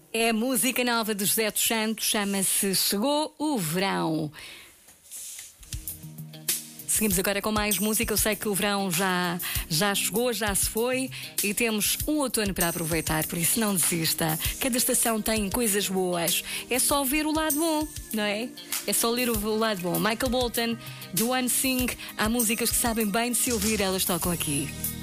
É a música nova do José dos Santos, chama-se Chegou o Verão. Seguimos agora com mais música. Eu sei que o verão já chegou, já se foi e temos um outono para aproveitar, por isso não desista. Cada estação tem coisas boas. É só ver o lado bom, não é? É só ler o lado bom. Michael Bolton, do One Sing. Há músicas que sabem bem de se ouvir, elas tocam aqui.